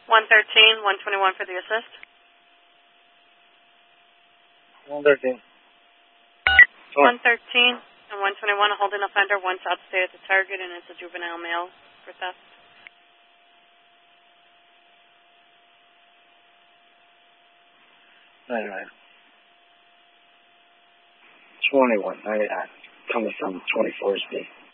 113, 121 for the assist. 113. 113 and 121, a holding offender, once outstayed at the target, and it's a juvenile male for theft. Right. 21, 99, coming from 24th Street.